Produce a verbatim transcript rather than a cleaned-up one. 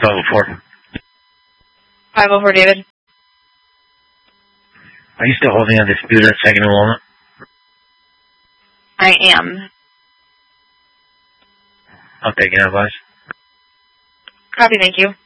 five oh four. five oh four, David. Are you still holding on dispute at second enrollment? I am. I'll take it out, boys. Copy, thank you.